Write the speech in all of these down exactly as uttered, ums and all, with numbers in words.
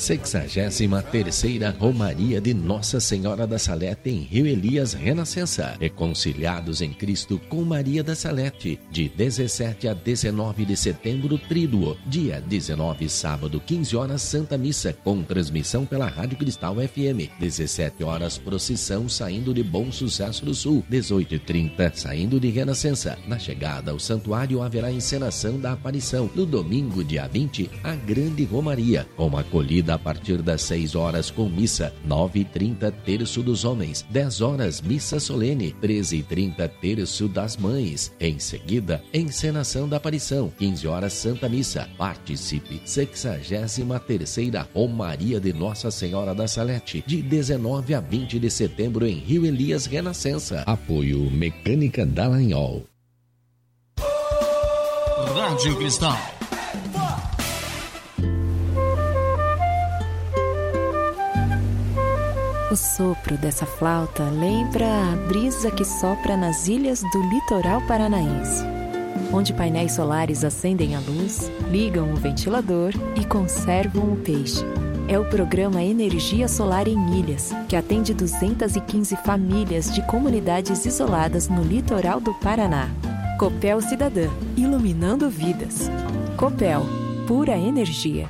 sexagésima terceira Romaria de Nossa Senhora da Salete em Rio Elias Renascença. Reconciliados em Cristo com Maria da Salete, de dezessete a dezenove de setembro, tríduo. Dia dezenove, sábado, quinze horas, Santa Missa, com transmissão pela Rádio Cristal F M. dezessete horas, procissão saindo de Bom Sucesso do Sul. dezoito e trinta, saindo de Renascença. Na chegada ao santuário haverá encenação da aparição. No domingo, dia vinte, a Grande Romaria, com acolhida a partir das seis horas com missa. nove e trinta, terço dos homens. dez horas, missa solene. treze e trinta, terço das mães. Em seguida, encenação da aparição. quinze horas, Santa Missa. Participe. sexagésima terceira Romaria de Nossa Senhora da Salete, de dezenove a vinte de setembro em Rio Elias Renascença. Apoio Mecânica Dallagnol. Rádio Cristal. O sopro dessa flauta lembra a brisa que sopra nas ilhas do litoral paranaense, onde painéis solares acendem a luz, ligam o ventilador e conservam o peixe. É o programa Energia Solar em Ilhas, que atende duzentas e quinze famílias de comunidades isoladas no litoral do Paraná. Copel Cidadã, iluminando vidas. Copel, pura energia.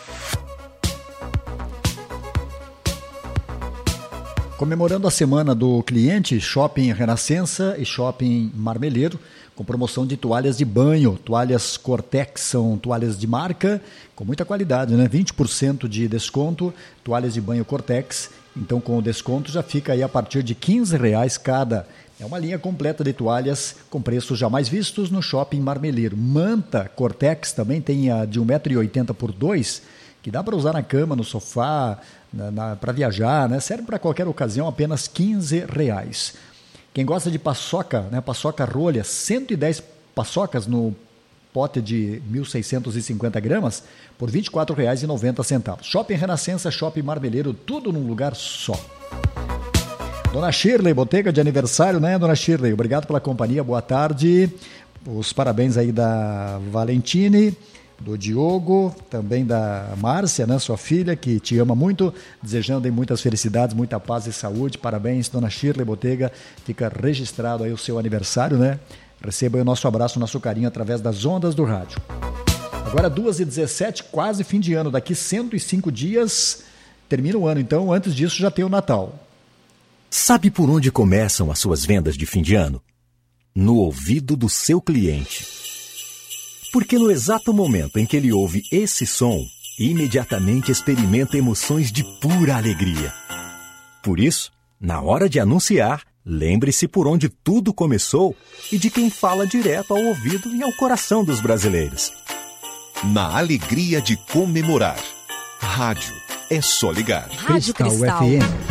Comemorando a semana do cliente, Shopping Renascença e Shopping Marmeleiro, com promoção de toalhas de banho. Toalhas Cortex são toalhas de marca, com muita qualidade, né? vinte por cento de desconto, toalhas de banho Cortex. Então, com o desconto, já fica aí a partir de quinze reais cada. É uma linha completa de toalhas com preços jamais vistos no Shopping Marmeleiro. Manta Cortex também tem a de um metro e oitenta por dois, que dá para usar na cama, no sofá, para viajar, né? Serve para qualquer ocasião, apenas quinze reais. Quem gosta de paçoca, né? Paçoca rolha, cento e dez paçocas no pote de mil seiscentos e cinquenta gramas por vinte e quatro reais e noventa centavos. Shopping Renascença, Shopping Marmeleiro, tudo num lugar só. Dona Shirley, botega de aniversário, né, Dona Shirley? Obrigado pela companhia, boa tarde. Os parabéns aí da Valentine, do Diogo, também da Márcia, né, sua filha, que te ama muito, desejando aí muitas felicidades, muita paz e saúde. Parabéns, Dona Shirley Botega, fica registrado aí o seu aniversário, né? Receba aí o nosso abraço, o nosso carinho através das ondas do rádio. Agora duas e dezessete, quase fim de ano, daqui cento e cinco dias termina o ano, então antes disso já tem o Natal. Sabe por onde começam as suas vendas de fim de ano? No ouvido do seu cliente. Porque no exato momento em que ele ouve esse som, imediatamente experimenta emoções de pura alegria. Por isso, na hora de anunciar, lembre-se por onde tudo começou e de quem fala direto ao ouvido e ao coração dos brasileiros. Na alegria de comemorar. Rádio é só ligar. Rádio Cristal. F M.